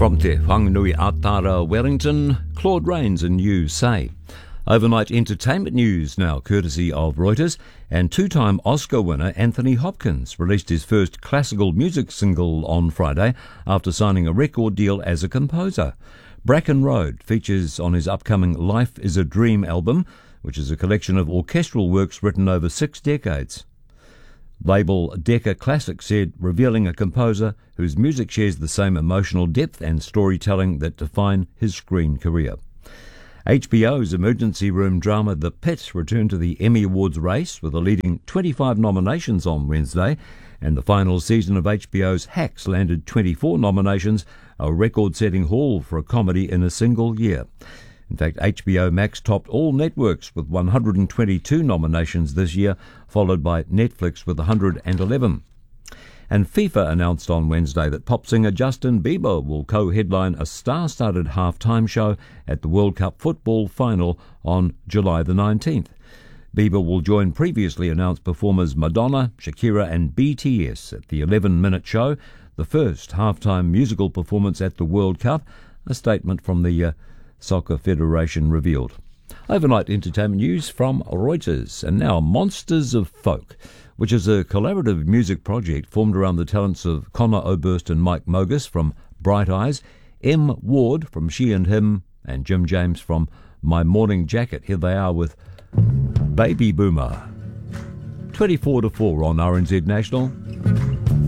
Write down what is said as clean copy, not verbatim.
From Te Whanganui Atara, Wellington, Claude Rains and You Say. Overnight entertainment news now, courtesy of Reuters, and two-time Oscar winner Anthony Hopkins released his first classical music single on Friday after signing a record deal as a composer. Bracken Road features on his upcoming Life is a Dream album, which is a collection of orchestral works written over 6 decades. Label Decca Classics said, revealing a composer whose music shares the same emotional depth and storytelling that define his screen career. HBO's emergency room drama The Pit returned to the Emmy Awards race with a leading 25 nominations on Wednesday, and the final season of HBO's Hacks landed 24 nominations, a record-setting haul for a comedy in a single year. In fact, HBO Max topped all networks with 122 nominations this year, followed by Netflix with 111. And FIFA announced on Wednesday that pop singer Justin Bieber will co-headline a star-studded halftime show at the World Cup football final on July the 19th. Bieber will join previously announced performers Madonna, Shakira and BTS at the 11-minute show, the first halftime musical performance at the World Cup, a statement from the Soccer Federation revealed. Overnight entertainment news from Reuters. And now Monsters of Folk, which is a collaborative music project formed around the talents of Connor Oberst and Mike Mogus from Bright Eyes, M. Ward from She and Him, and Jim James from My Morning Jacket. Here they are with Baby Boomer. 24 to 4 on RNZ National.